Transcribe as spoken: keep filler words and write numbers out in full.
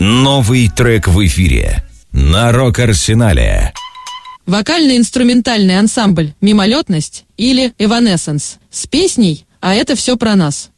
Новый трек в эфире на Рок-Арсенале. Вокально-инструментальный ансамбль «Мимолетность» или «Эванесенс» с песней «А это все про нас».